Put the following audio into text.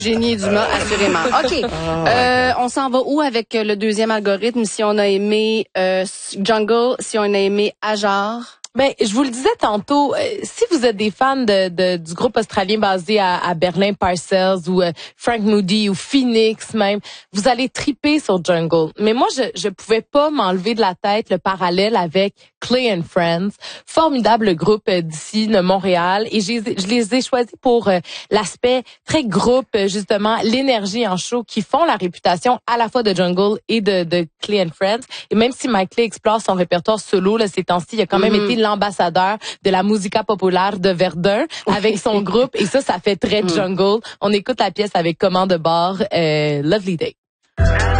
Génie Dumas, assurément. OK. On s'en va où avec le deuxième algorithme? Si on a aimé Jungle, si on a aimé Ajar. Ben, je vous le disais tantôt, si vous êtes des fans du groupe australien basé à Berlin, Parcells ou Frank Moody ou Phoenix même, vous allez triper sur Jungle. Mais moi, je pouvais pas m'enlever de la tête le parallèle avec Clay and Friends, formidable groupe d'ici de Montréal, et je les ai choisis pour l'aspect très groupe, justement, l'énergie en show qui font la réputation à la fois de Jungle et de Clay and Friends. Et même si Mike Clay explore son répertoire solo là, ces temps-ci, il a quand même été l'ambassadeur de la musica populaire de Verdun avec son groupe, et ça fait très Jungle. On écoute la pièce avec commande de bord, Lovely Day.